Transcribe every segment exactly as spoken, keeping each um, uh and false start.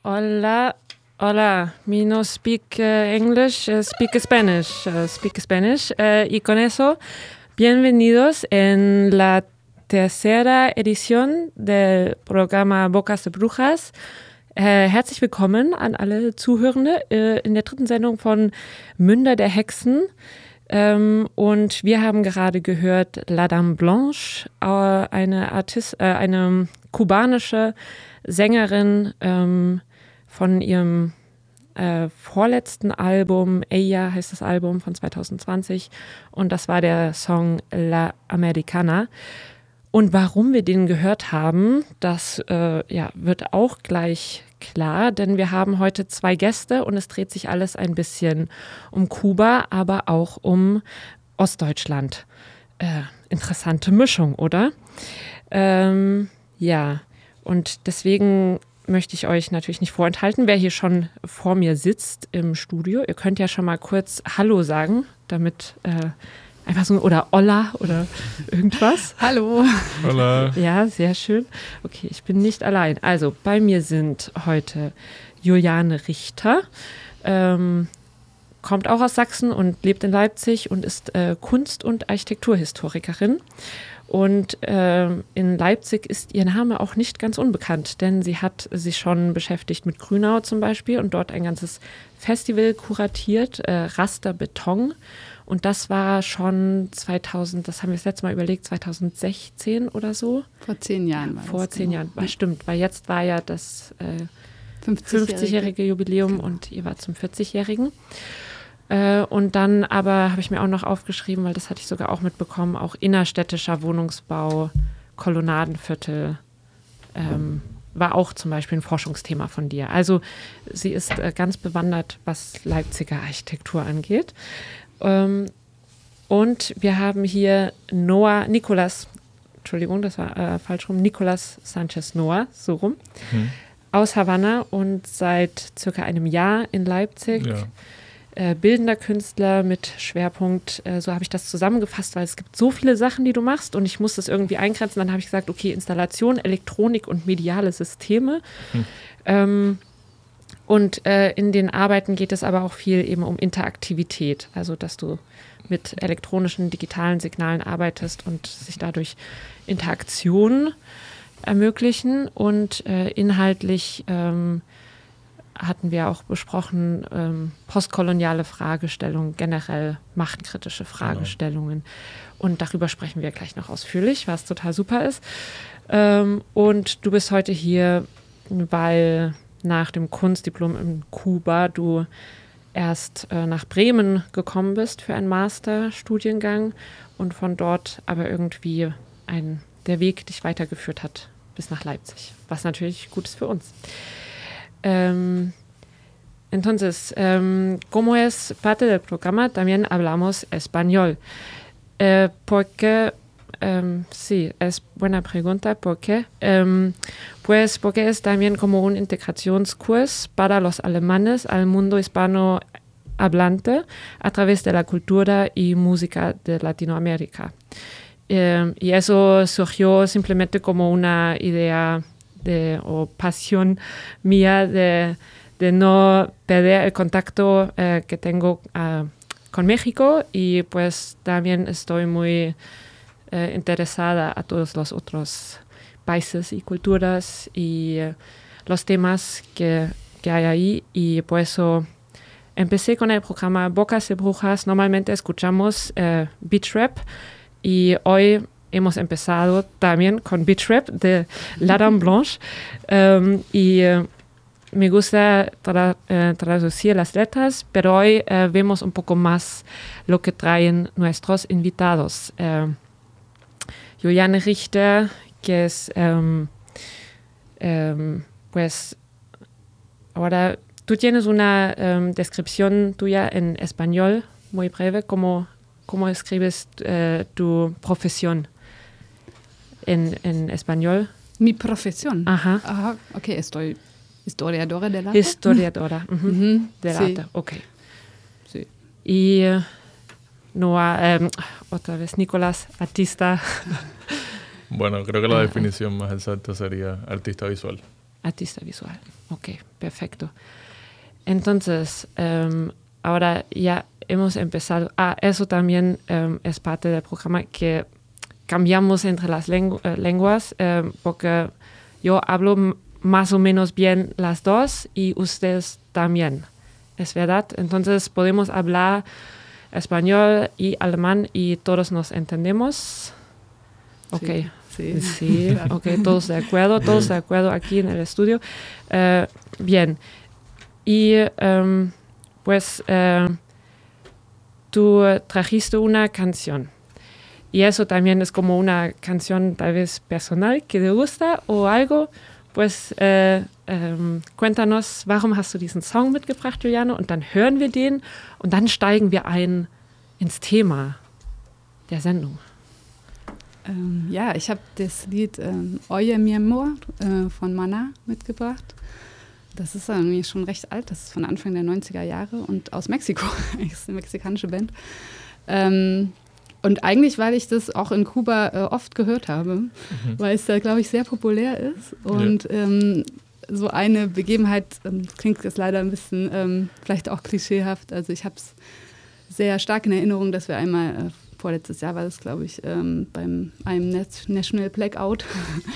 Hola, hola, me no speak uh, English, uh, speak Spanish, uh, speak Spanish. Uh, y con eso, bienvenidos en la tercera edición del Programma Bocas de Brujas. Äh, herzlich willkommen an alle Zuhörende äh, in der dritten Sendung von Münder der Hexen. Ähm, und wir haben gerade gehört La Dame Blanche, äh, eine, Artist, äh, eine kubanische Sängerin ähm, von ihrem äh, vorletzten Album, Ella heißt das Album von zwanzig zwanzig, und das war der Song La Americana. Und warum wir den gehört haben, das äh, ja, wird auch gleich klar, denn wir haben heute zwei Gäste und es dreht sich alles ein bisschen um Kuba, aber auch um Ostdeutschland. Äh, interessante Mischung, oder? Ähm, ja, und deswegen möchte ich euch natürlich nicht vorenthalten, wer hier schon vor mir sitzt im Studio. Ihr könnt ja schon mal kurz Hallo sagen, damit äh, einfach so, oder Hola oder irgendwas. Hallo. Hola. Ja, sehr schön. Okay, ich bin nicht allein. Also bei mir sind heute Juliane Richter, ähm, kommt auch aus Sachsen und lebt in Leipzig und ist äh, Kunst- und Architekturhistorikerin. Und äh, in Leipzig ist ihr Name auch nicht ganz unbekannt, denn sie hat sich schon beschäftigt mit Grünau zum Beispiel und dort ein ganzes Festival kuratiert, äh, Raster Beton. Und das war schon zweitausend, das haben wir das letzte Mal überlegt, zwanzig sechzehn oder so. Vor zehn Jahren war Vor das. zehn genau. Jahren, war, stimmt, weil jetzt war ja das äh, fünfzigjährige fünfzigjährige Jubiläum Genau. und ihr war zum vierzigjährigen. Äh, und dann aber habe ich mir auch noch aufgeschrieben, weil das hatte ich sogar auch mitbekommen, auch innerstädtischer Wohnungsbau, Kolonnadenviertel, ähm, war auch zum Beispiel ein Forschungsthema von dir. Also sie ist äh, ganz bewandert, was Leipziger Architektur angeht. Ähm, und wir haben hier Noah, Nicolas, Entschuldigung, das war äh, falsch rum, Nicolas Sanchez Noah, so rum, Hm. aus Havanna und seit circa einem Jahr in Leipzig. Ja. Äh, bildender Künstler mit Schwerpunkt, äh, so habe ich das zusammengefasst, weil es gibt so viele Sachen, die du machst und ich muss das irgendwie eingrenzen. Dann habe ich gesagt, okay, Installation, Elektronik und mediale Systeme. Hm. Ähm, und äh, in den Arbeiten geht es aber auch viel eben um Interaktivität, also dass du mit elektronischen, digitalen Signalen arbeitest und sich dadurch Interaktionen ermöglichen und äh, inhaltlich ähm, hatten wir auch besprochen, ähm, postkoloniale Fragestellungen, generell machtkritische Fragestellungen. Genau. Und darüber sprechen wir gleich noch ausführlich, was total super ist. Ähm, und du bist heute hier, weil nach dem Kunstdiplom in Kuba du erst äh, nach Bremen gekommen bist für einen Masterstudiengang und von dort aber irgendwie ein, der Weg dich weitergeführt hat bis nach Leipzig, was natürlich gut ist für uns. Um, entonces, um, como es parte del programa, también hablamos español. Eh, porque, um, sí, es buena pregunta. ¿Por qué? Um, pues porque es también como un integracionskurs para los alemanes al mundo hispanohablante a través de la cultura y música de Latinoamérica. Um, y eso surgió simplemente como una idea de, o pasión mía de, de no perder el contacto eh, que tengo uh, con México y pues también estoy muy eh, interesada a todos los otros países y culturas y eh, los temas que, que hay ahí y por eso empecé con el programa Bocas de Brujas. Normalmente escuchamos eh, beach rap y hoy hemos empezado también con beach rap de La Dame Blanche um, y uh, me gusta tra- uh, traducir las letras, pero hoy uh, vemos un poco más lo que traen nuestros invitados. Uh, Juliane Richter, que es, um, um, pues, ahora tú tienes una um, descripción tuya en español muy breve, ¿cómo, cómo escribes uh, tu profesión? En, en español. Mi profesión. Ajá. Ajá. Ok, estoy historiadora del arte. Historiadora. Uh-huh. Ujú, Del sí. arte, ok. Sí. Y uh, Noah, eh, otra vez, Nicolás, artista. Bueno, creo que la definición más exacta sería artista visual. Artista visual. Ok, perfecto. Entonces, um, ahora ya hemos empezado. Ah, eso también um, es parte del programa, que cambiamos entre las lengu- uh, lenguas, um, porque yo hablo m- más o menos bien las dos y ustedes también. ¿Es verdad? Entonces podemos hablar español y alemán y todos nos entendemos. Ok. Sí, sí. Sí, claro. Ok, todos de acuerdo, todos de acuerdo aquí en el estudio. Uh, bien. Y um, pues uh, tú trajiste una canción. Y eso también es como una canción tal vez personal que te gusta o algo. Pues uh, um, cuéntanos, warum hast du diesen Song mitgebracht, Juliane? Und dann hören wir den und dann steigen wir ein ins Thema der Sendung. Ähm, ja, ich habe das Lied ähm, Oye mi amor äh, von Maná mitgebracht. Das ist irgendwie schon recht alt, das ist von Anfang der neunziger Jahre und aus Mexiko. Das ist eine mexikanische Band. Ähm, und eigentlich, weil ich das auch in Kuba äh, oft gehört habe, mhm. weil es da, glaube ich, sehr populär ist. Und ja. ähm, so eine Begebenheit, ähm, klingt jetzt leider ein bisschen ähm, vielleicht auch klischeehaft. Also ich habe es sehr stark in Erinnerung, dass wir einmal, äh, vorletztes Jahr war das, glaube ich, ähm, beim einem National Blackout,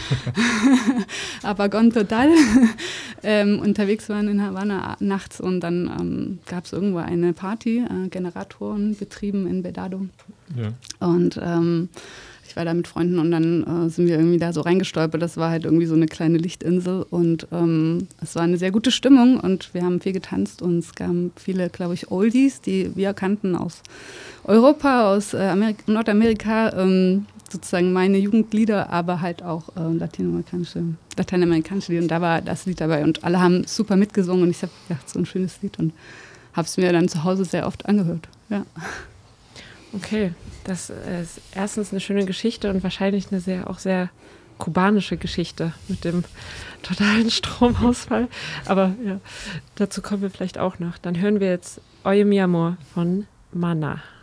Apagón total, ähm, unterwegs waren in Havanna nachts und dann ähm, gab es irgendwo eine Party, äh, Generatoren betrieben in Vedado. Ja. Und ähm, ich war da mit Freunden und dann äh, sind wir irgendwie da so reingestolpert. Das war halt irgendwie so eine kleine Lichtinsel und ähm, es war eine sehr gute Stimmung und wir haben viel getanzt und es gab viele, glaube ich, Oldies, die wir kannten aus Europa, aus äh, Amerika, Nordamerika, ähm, sozusagen meine Jugendlieder, aber halt auch äh, latinamerikanische, lateinamerikanische Lieder und da war das Lied dabei und alle haben super mitgesungen und ich habe gedacht, so ein schönes Lied und habe es mir dann zu Hause sehr oft angehört. Ja. Okay, das ist erstens eine schöne Geschichte und wahrscheinlich eine sehr, auch sehr kubanische Geschichte mit dem totalen Stromausfall. Aber ja, dazu kommen wir vielleicht auch noch. Dann hören wir jetzt Oye mi amor von Maná.